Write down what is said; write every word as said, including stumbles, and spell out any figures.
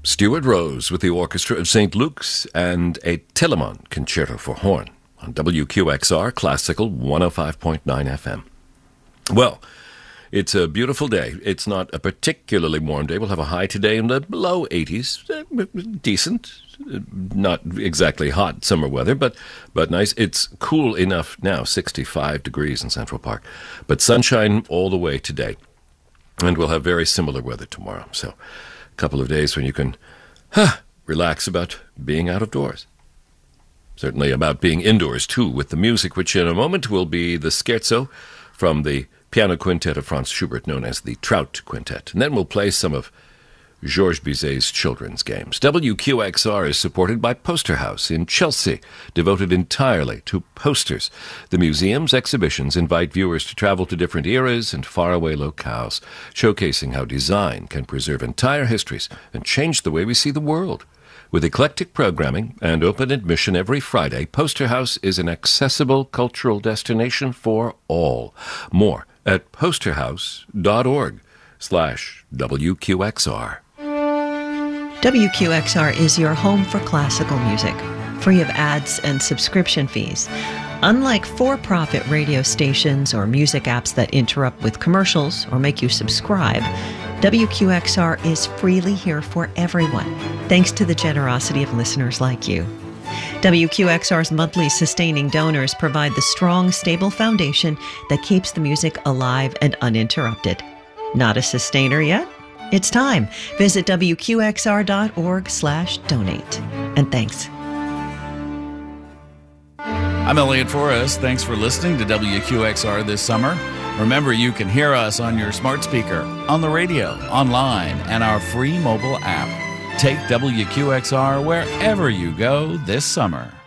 Stuart Rose with the Orchestra of Saint Luke's and a Telemann Concerto for Horn on W Q X R Classical one oh five point nine F M. Well, it's a beautiful day. It's not a particularly warm day. We'll have a high today in the low eighties. Decent. Not exactly hot summer weather, but, but nice. It's cool enough now, sixty-five degrees in Central Park. But sunshine all the way today. And we'll have very similar weather tomorrow. So a couple of days when you can huh, relax about being out of doors. Certainly about being indoors, too, with the music, which in a moment will be the scherzo from the piano quintet of Franz Schubert, known as the Trout Quintet. And then we'll play some of Georges Bizet's children's games. W Q X R is supported by Poster House in Chelsea, devoted entirely to posters. The museum's exhibitions invite viewers to travel to different eras and faraway locales, showcasing how design can preserve entire histories and change the way we see the world. With eclectic programming and open admission every Friday, Poster House is an accessible cultural destination for all. More at posterhouse.org slash WQXR. W Q X R is your home for classical music, free of ads and subscription fees. Unlike for-profit radio stations or music apps that interrupt with commercials or make you subscribe, W Q X R is freely here for everyone, thanks to the generosity of listeners like you. W Q X R's monthly sustaining donors provide the strong, stable foundation that keeps the music alive and uninterrupted. Not a sustainer yet? It's time. Visit W Q X R dot org slash donate. And thanks. I'm Elliot Forrest. Thanks for listening to W Q X R this summer. Remember, you can hear us on your smart speaker, on the radio, online, and our free mobile app. Take W Q X R wherever you go this summer.